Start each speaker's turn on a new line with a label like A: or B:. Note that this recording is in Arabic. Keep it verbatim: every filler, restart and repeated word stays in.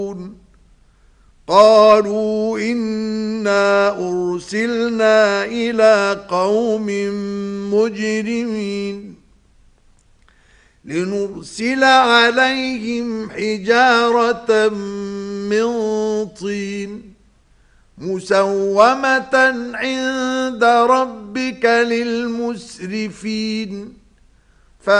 A: قالوا إنا أرسلنا إلى قوم مجرمين لنرسل عليهم حجارة من طين مسومة عند ربك للمسرفين